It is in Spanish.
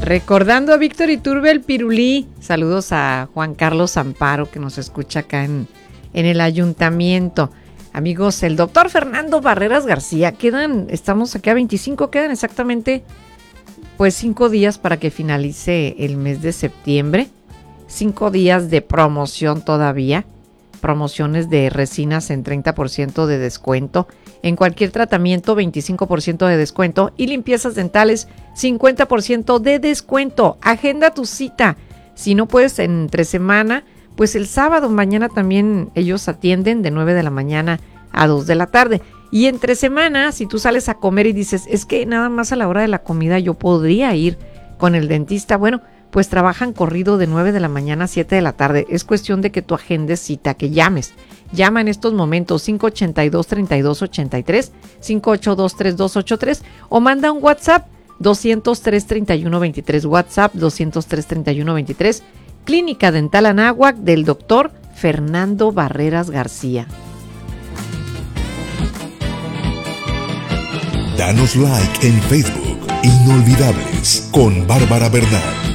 Recordando a Víctor Iturbe el Pirulí. Saludos a Juan Carlos Amparo, que nos escucha acá en el ayuntamiento. Amigos, el doctor Fernando Barreras García. Estamos aquí a 25, quedan exactamente pues 5 días para que finalice el mes de septiembre. 5 días de promoción todavía. Promociones de resinas en 30% de descuento. En cualquier tratamiento, 25% de descuento. Y limpiezas dentales, 50% de descuento. Agenda tu cita. Si no puedes entre semana, pues el sábado, mañana también ellos atienden de 9 de la mañana a 2 de la tarde. Y entre semana, si tú sales a comer y dices, es que nada más a la hora de la comida yo podría ir con el dentista, bueno, pues trabajan corrido de 9 de la mañana a 7 de la tarde. Es cuestión de que tú agendes cita, que llames. Llama en estos momentos 582-3283, 582-3283 o manda un WhatsApp 203-3123, WhatsApp 203-3123, Clínica Dental Anáhuac del doctor Fernando Barreras García. Danos like en Facebook. Inolvidables con Bárbara Bernal.